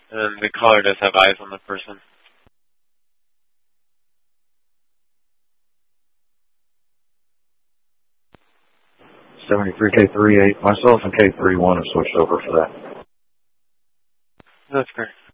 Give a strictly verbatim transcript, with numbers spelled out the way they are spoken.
And then the caller does have eyes on the person. seventy-three K three eight. Myself and K three one have switched over for that. That's correct.